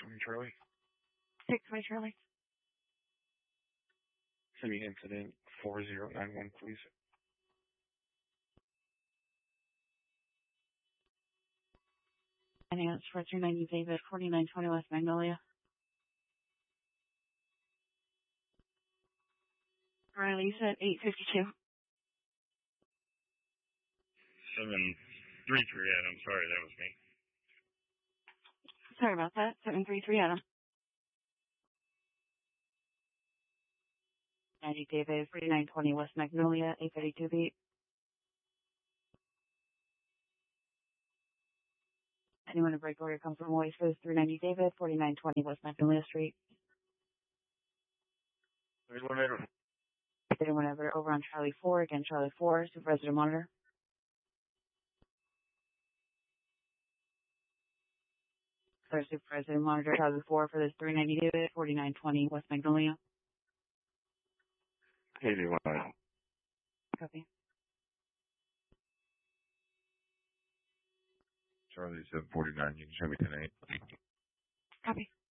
620 Charlie. 620 Charlie. Send me incident 4091, please. Finance for 390 David, 4920 West Magnolia. Riley, you said 852. 733 Adam. Sorry, that was me. Sorry about that. 733 Adam. 90 David, 4920 West Magnolia, 832 beat. Anyone to break order come from Voice for this 390 David, 4920 West Magnolia Street. 31 Everett over on Charlie 4, again Charlie 4, Supervisor to monitor. Sorry, Supervisor to monitor Charlie 4 for this 390 David, 4920 West Magnolia. 81. Copy. Charlie 749, you can show me 10-8. Copy.